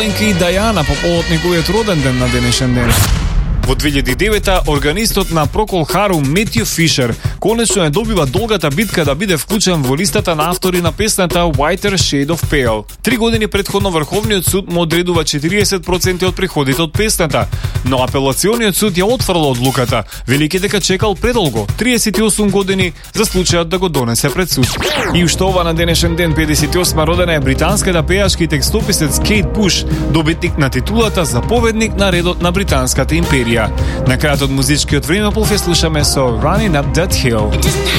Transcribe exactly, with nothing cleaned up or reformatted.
мајка и Дајана по повод неговиот роден ден на денешен ден. Во две илјади и девета органистот на Procol Harum Метју Фишер конечно ја добива долгата битка да биде вклучен во листата на автори на песната Whiter Shade of Pale. Три години претходно Врховниот суд му одредува четириесет проценти од приходите од песната, но апелациониот суд ја отфрла одлуката, велики дека чекал предолго, триесет и осум години, за случајот да го донесе пред суд. И уште ова на денешен ден, педесет и осма родена е британската пејачка и текстописец Кейт Буш, добитник на титулата заповедник на редот на британската империја. На крајот од музичкиот времепол ја слушаме со Running Up That Hill.